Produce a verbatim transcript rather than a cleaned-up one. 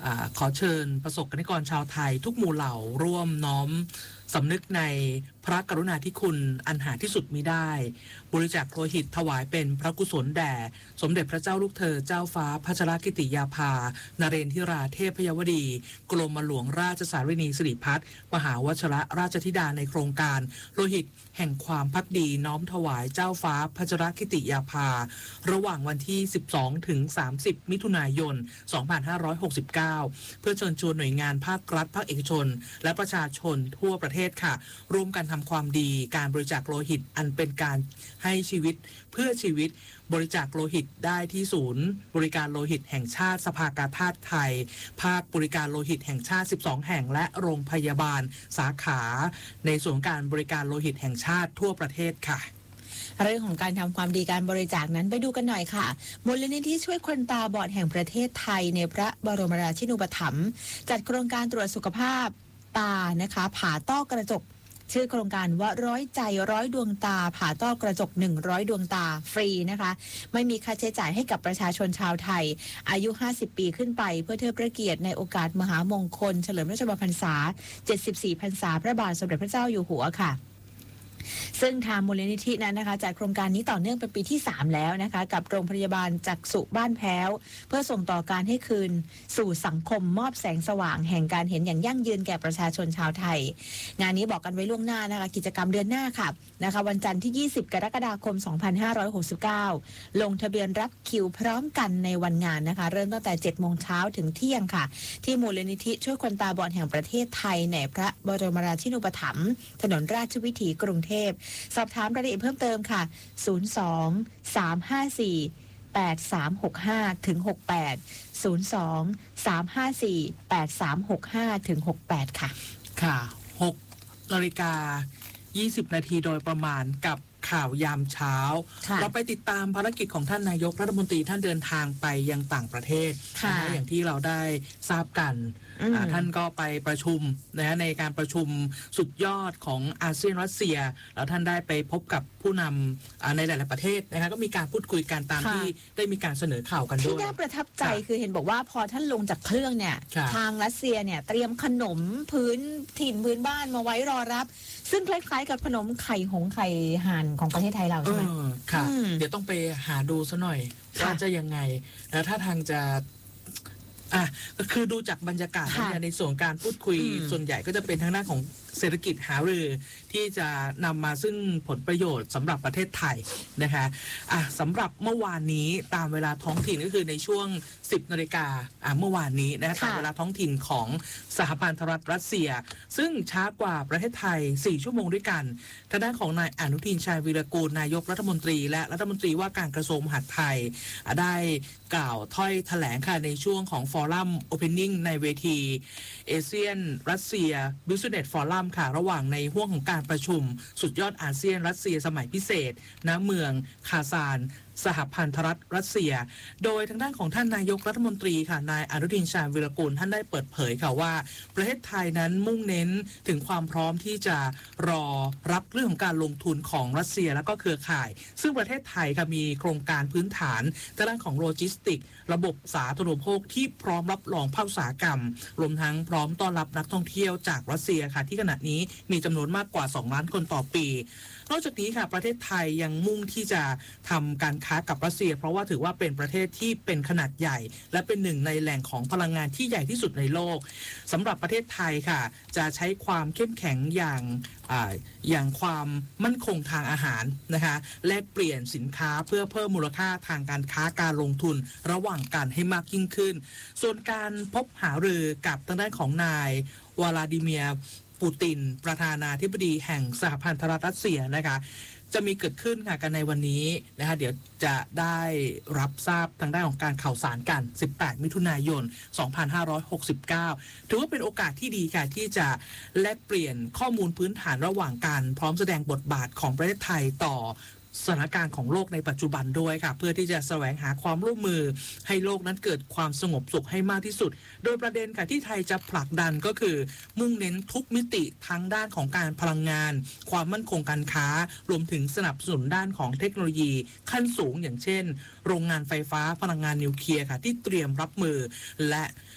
ขอเชิญประสบกนิกรชาวไทยทุกหมู่เหล่าร่วมน้อมสำนึกในพระกรุณาธิคุณอันหาที่สุดมิได้บริจาคโลหิตถวายเป็นพระกุศลแด่สมเด็จพระเจ้าลูกเธอเจ้าฟ้าพัชรกิติยาภานเรนทิราเทพยวดีกรมหลวงราชสารินีสิริพัฒน์มหาวชรราชธิดาในโครงการโลหิตแห่งความภักดีน้อมถวายเจ้าฟ้าพัชรกิติยาภาระหว่างวันที่สิบสองถึงสามสิบมิถุนายนสองพันห้าร้อยหกสิบเก้าเพื่อเชิญชวนหน่วยงานภาครัฐภาคเอกชนและประชาชนทั่วประเทศค่ะร่วมกันทำความดีการบริจาคโลหิตอันเป็นการให้ชีวิตเพื่อชีวิตบริจาคโลหิตได้ที่ศูนย์บริการโลหิตแห่งชาติสภากาชาดไทยภาคบริการโลหิตแห่งชาติสิบสองแห่งและโรงพยาบาลสาขาในส่วนการบริการโลหิตแห่งชาติทั่วประเทศค่ะเรื่องของการทำความดีการบริจาคนั้นไปดูกันหน่อยค่ะมูลนิธิช่วยคนตาบอดแห่งประเทศไทยในพระบรมราชินูปถัมภ์จัดโครงการตรวจสุขภาพตานะคะผ่าต้อกระจกชื่อโครงการว่าร้อยใจร้อยดวงตาผ่าต้อกระจกหนึ่งร้อยดวงตาฟรีนะคะไม่มีค่าใช้จ่ายให้กับประชาชนชาวไทยอายุห้าสิบปีขึ้นไปเพื่อเทิดพระเกียรติในโอกาสมหามงคลเฉลิมพระชนมพรรษาเจ็ดสิบสี่พรรษาพระบาทสมเด็จพระเจ้าอยู่หัวค่ะซึ่งทางมูลนิธินั้นนะคะจัดโครงการนี้ต่อเนื่องเป็นปีที่สามแล้วนะคะกับโรงพยาบาลจักษุบ้านแพ้วเพื่อส่งต่อการให้คืนสู่สังคมมอบแสงสว่างแห่งการเห็นอย่างยั่งยืนแก่ประชาชนชาวไทยงานนี้บอกกันไว้ล่วงหน้านะคะกิจกรรมเดือนหน้าค่ะนะคะวันจันทร์ที่ยี่สิบกรกฎาคมสองพันห้าร้อยหกสิบเก้าลงทะเบียนรับคิวพร้อมกันในวันงานนะคะเริ่มตั้งแต่เจ็ดโมงเช้าถึงเที่ยงค่ะที่มูลนิธิช่วยคนตาบอดแห่งประเทศไทยในพระบรมราชินูปถัมภ์ถนนราชวิถีกรุงเทพสอบถามรายละเอียดเพิ่มเติมค่ะศูนย์ สอง สาม ห้า สี่ แปด สาม หก ห้า ถึง หก แปด ศูนย์ สอง สาม ห้า สี่ แปด สาม หก ห้า ถึง หก แปดค่ะค่ะหกนาฬิกายี่สิบนาทีโดยประมาณกับข่าวยามเช้าเราไปติดตามภารกิจของท่านนายกรัฐมนตรีท่านเดินทางไปยังต่างประเทศนะอย่างที่เราได้ทราบกันท่านก็ไปประชุมนะในการประชุมสุดยอดของอาเซียนรัสเซียแล้วท่านได้ไปพบกับผู้นำในหลายๆประเทศนะคะก็มีการพูดคุยกันตามที่ได้มีการเสนอข่าวกันด้วยที่น่าประทับใจคือเห็นบอกว่าพอท่านลงจากเครื่องเนี่ยทางรัสเซียเนี่ยเตรียมขนมพื้นถิ่นพื้นบ้านมาไว้รอรับซึ่งคล้ายๆกับขนมไข่หงไข่ห่านของประเทศไทยเราใช่ไหมค่ะเดี๋ยวต้องไปหาดูซะหน่อยว่าจะยังไงแล้วถ้าทางจะอ่ะก็คือดูจากบรรยากาศในส่วนการพูดคุยส่วนใหญ่ก็จะเป็นทางด้านของเศรษฐกิจหารือที่จะนำมาซึ่งผลประโยชน์สำหรับประเทศไทยนะคะอ่ะสำหรับเมื่อวานนี้ตามเวลาท้องถิ่นก็คือในช่วงสิบนาฬิกาอ่ะเมื่อวานนี้นะตามเวลาท้องถิ่นของสหพันธรัฐรัสเซียซึ่งช้ากว่าประเทศไทยสี่ชั่วโมงด้วยกันทางด้านของนายอนุทินชาญวีรกูลนายกรัฐมนตรีและรัฐมนตรีว่าการกระทรวงมหาดไทยได้กล่าวถ้อยแถลงค่ะในช่วงของฟอรัมโอเพนนิ่งในเวทีเอเชียนรัสเซียบิสเนสฟอรัมค่ะระหว่างในห่วงของการประชุมสุดยอดอาเซียนรัสเซียสมัยพิเศษณเมืองคาซานสหพันธรัฐรัสเซียโดยทางด้านของท่านนายกรัฐมนตรีค่ะนายอนุทินชาญวีรกูลท่านได้เปิดเผยค่ะว่าประเทศไทยนั้นมุ่งเน้นถึงความพร้อมที่จะรอรับเรื่องของการลงทุนของรัสเซียและก็เครือข่ายซึ่งประเทศไทยค่ะมีโครงการพื้นฐานทางด้านของโลจิสติกระบบสาธารณูปโภคที่พร้อมรับรองภาคอุตสาหกรรมรวมทั้งพร้อมต้อนรับนักท่องเที่ยวจากรัสเซียค่ะที่ขณะนี้มีจำนวนมากกว่าสองล้านคนต่อปีนอกจากนี้ค่ะประเทศไทยยังมุ่งที่จะทำการค้ากับรัสเซียเพราะว่าถือว่าเป็นประเทศที่เป็นขนาดใหญ่และเป็นหนึ่งในแหล่งของพลังงานที่ใหญ่ที่สุดในโลกสำหรับประเทศไทยค่ะจะใช้ความเข้มแข็งอย่างอ่าอย่างความมั่นคงทางอาหารนะคะแลกเปลี่ยนสินค้าเพื่อเพิ่มมูลค่าทางการค้าการลงทุนระหว่างกันให้มากยิ่งขึ้นส่วนการพบหารือกับทางด้านของนายวลาดิเมียร์ปูตินประธานาธิบดีแห่งสหพันธรัฐรัสเซียนะคะจะมีเกิดขึ้นค่ะกันในวันนี้นะคะเดี๋ยวจะได้รับทราบทางด้านของการข่าวสารกันสิบแปดมิถุนายนสองพันห้าร้อยหกสิบเก้าถือว่าเป็นโอกาสที่ดีค่ะที่จะแลกเปลี่ยนข้อมูลพื้นฐานระหว่างกันพร้อมแสดงบทบาทของประเทศไทยต่อสถานการณ์ของโลกในปัจจุบันด้วยค่ะเพื่อที่จะแสวงหาความร่วมมือให้โลกนั้นเกิดความสงบสุขให้มากที่สุดโดยประเด็นค่ะที่ไทยจะผลักดันก็คือมุ่งเน้นทุกมิติทั้งด้านของการพลังงานความมั่นคงการค้ารวมถึงสนับสนุนด้านของเทคโนโลยีขั้นสูงอย่างเช่นโรงงานไฟฟ้าพลังงานนิวเคลียร์ค่ะที่เตรียมรับมือและ